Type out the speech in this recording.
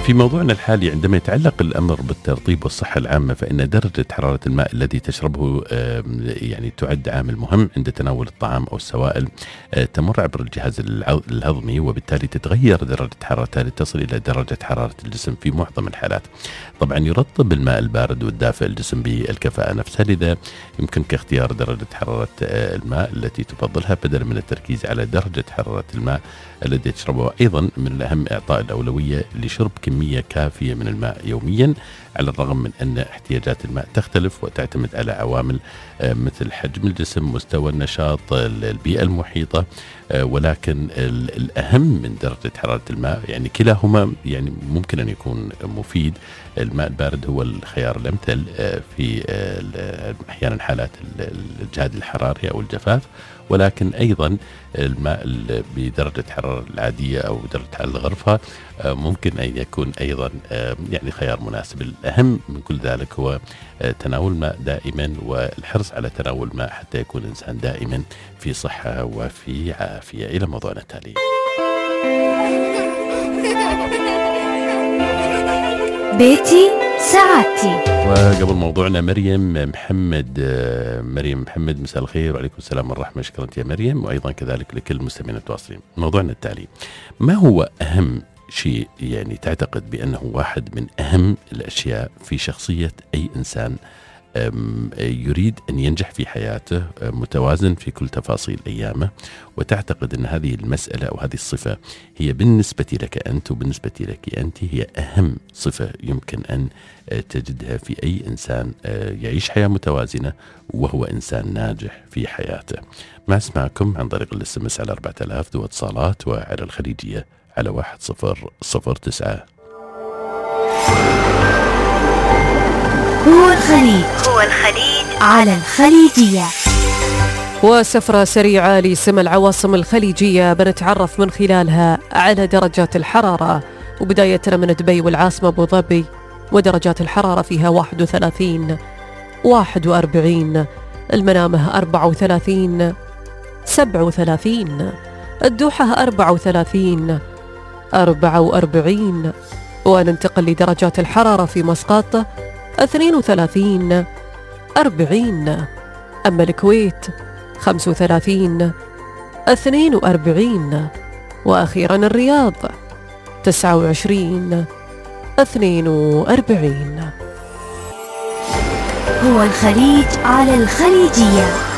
في موضوعنا الحالي عندما يتعلق الأمر بالترطيب والصحة العامة، فإن درجة حرارة الماء الذي تشربه يعني تعد عامل مهم عند تناول الطعام أو السوائل. تمر عبر الجهاز الهضمي، وبالتالي تتغير درجة حرارتها لتصل إلى درجة حرارة الجسم في معظم الحالات. طبعا يرطب الماء البارد والدافئ الجسم بالكفاءة نفسها، لذا يمكنك اختيار درجة حرارة الماء التي تفضلها بدلا من التركيز على درجة حرارة الماء الذي تشربه. أيضا من الأهم إعطاء الأولوية لشرب كمية كافية من الماء يوميا، على الرغم من أن احتياجات الماء تختلف وتعتمد على عوامل مثل حجم الجسم، مستوى النشاط، البيئة المحيطة، ولكن الأهم من درجة حرارة الماء يعني كلاهما يعني ممكن أن يكون مفيد. الماء البارد هو الخيار الأمثل في أحيانا حالات الجهاد الحراري أو الجفاف، ولكن أيضا الماء بدرجة حرارة العادية أو درجة حرارة الغرفة ممكن أن يكون أيضا يعني خيار مناسب. الأهم من كل ذلك هو تناول الماء دائما والحرص على تناول الماء حتى يكون الإنسان دائما في صحة وفي عافية. إلى موضوعنا التالي. بيتي سعادتي. وقبل موضوعنا مريم محمد، مساء الخير وعليكم السلام والرحمة. شكرا يا مريم، وأيضا كذلك لكل المستمعين التواصلين. موضوعنا التالي: ما هو أهم شيء يعني تعتقد بأنه واحد من أهم الأشياء في شخصية أي إنسان يريد أن ينجح في حياته، متوازن في كل تفاصيل أيامه، وتعتقد أن هذه المسألة أو هذه الصفة هي بالنسبة لك أنت وبالنسبة لك أنت هي أهم صفة يمكن أن تجدها في أي إنسان يعيش حياة متوازنة وهو إنسان ناجح في حياته؟ ما اسمعكم عن طريق الاس على 4000 ذو اتصالات، وعلى الخليجية على 1009. هو الخليج على الخليجية. وسفرة سريعة لسما العواصم الخليجية بنتعرف من خلالها على درجات الحرارة، وبداية من دبي والعاصمة أبو ظبي، ودرجات الحرارة فيها 31 41، المنامة 34 37، الدوحة 34 44، وننتقل لدرجات الحرارة في مسقط 32 40، أما الكويت 35 42، وأخيرا الرياض 29 42. هو الخليج على الخليجية.